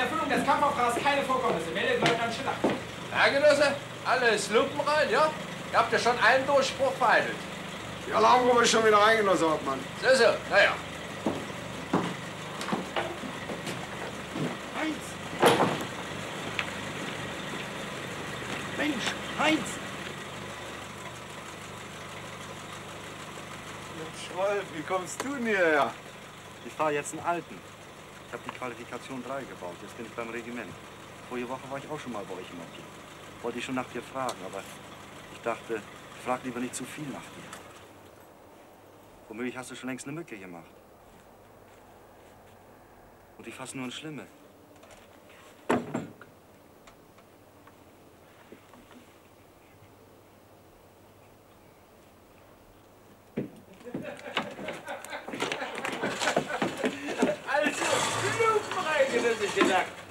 Erfüllung des Kampfauftrags keine Vorkommnisse. Meldet Leutnant Schiller. Na, Genosse, alles Lumpen rein, ja? Ihr habt ja schon einen Durchbruch vereitelt. Die Alarmgruppe ist schon wieder eingelassen, Hauptmann. So, naja. Heinz! Mensch, Heinz! Mensch, Rolf, wie kommst du denn hierher? Ich fahre jetzt einen Alten. Ich habe die Qualifikation 3 gebaut. Jetzt bin ich beim Regiment. Vorige Woche war ich auch schon mal bei euch im Objekt. Wollte ich schon nach dir fragen, aber ich dachte, ich frag lieber nicht zu viel nach dir. Womöglich hast du schon längst eine Mücke gemacht. Und ich fasse nur ein Schlimme. Also, Lumpen rein, Genosse Schiller.